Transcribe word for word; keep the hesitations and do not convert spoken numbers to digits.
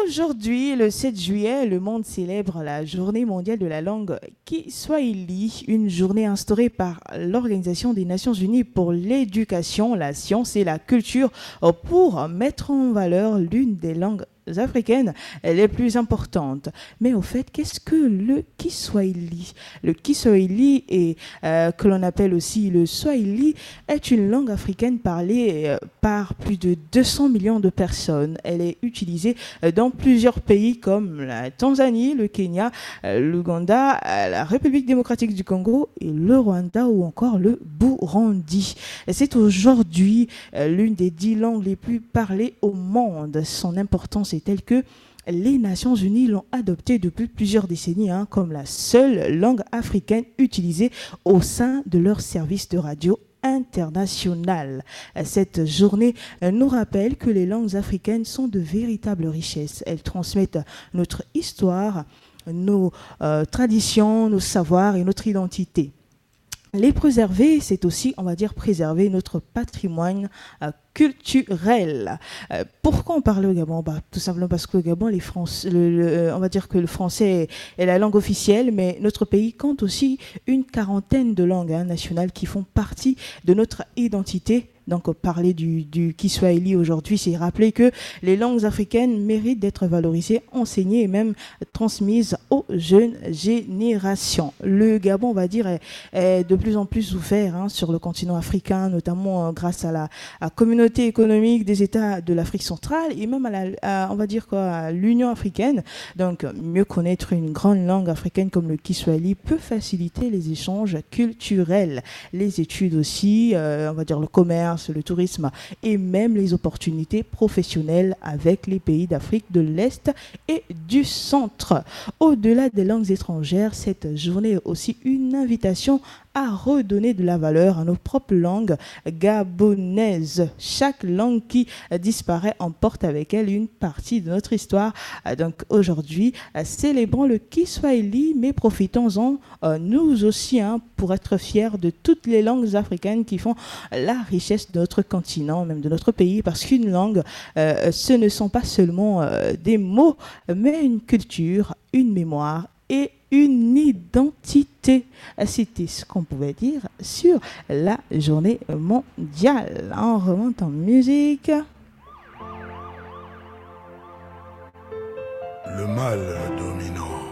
Aujourd'hui, le sept juillet, le monde célèbre la journée mondiale de la langue Kiswahili, une journée instaurée par l'Organisation des Nations Unies pour l'éducation, la science et la culture pour mettre en valeur l'une des langues africaines les plus importantes. Mais au fait, qu'est-ce que le Kiswahili? Le Kiswahili, et, euh, que l'on appelle aussi le Swahili, est une langue africaine parlée euh, par plus de deux cents millions de personnes. Elle est utilisée euh, dans plusieurs pays comme la Tanzanie, le Kenya, euh, l'Ouganda, euh, la République démocratique du Congo et le Rwanda ou encore le Burundi. C'est aujourd'hui euh, l'une des dix langues les plus parlées au monde. Son importance est telle que les Nations Unies l'ont adoptée depuis plusieurs décennies hein, comme la seule langue africaine utilisée au sein de leur service de radio international. Cette journée nous rappelle que les langues africaines sont de véritables richesses. Elles transmettent notre histoire, nos euh, traditions, nos savoirs et notre identité. Les préserver, c'est aussi, on va dire, préserver notre patrimoine euh, culturel. Euh, pourquoi on parle au Gabon? Bah, tout simplement parce qu'au Gabon, les Français, le, le, on va dire que le français est la langue officielle, mais notre pays compte aussi une quarantaine de langues hein, nationales qui font partie de notre identité. Donc, parler du, du Kiswahili aujourd'hui, c'est rappeler que les langues africaines méritent d'être valorisées, enseignées et même transmises aux jeunes générations. Le Gabon, on va dire, est, est de plus en plus ouvert hein, sur le continent africain, notamment euh, grâce à la à communauté économique des États de l'Afrique centrale et même à, la, à on va dire quoi, à l'Union africaine. Donc, mieux connaître une grande langue africaine comme le Kiswahili peut faciliter les échanges culturels, les études aussi, euh, on va dire le commerce, le tourisme et même les opportunités professionnelles avec les pays d'Afrique de l'Est et du Centre. Au-delà des langues étrangères, cette journée est aussi une invitation à redonner de la valeur à nos propres langues gabonaises. Chaque langue qui disparaît emporte avec elle une partie de notre histoire. Donc aujourd'hui, célébrons le Kiswahili, mais profitons-en euh, nous aussi hein, pour être fiers de toutes les langues africaines qui font la richesse de notre continent, même de notre pays, parce qu'une langue, euh, ce ne sont pas seulement euh, des mots, mais une culture, une mémoire et une identité. C'était ce qu'on pouvait dire sur la journée mondiale. On remonte en musique. Le mal